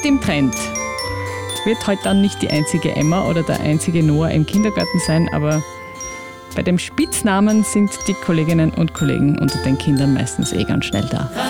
im Trend. Wird heute dann nicht die einzige Emma oder der einzige Noah im Kindergarten sein, aber bei dem Spitznamen sind die Kolleginnen und Kollegen unter den Kindern meistens ganz schnell da.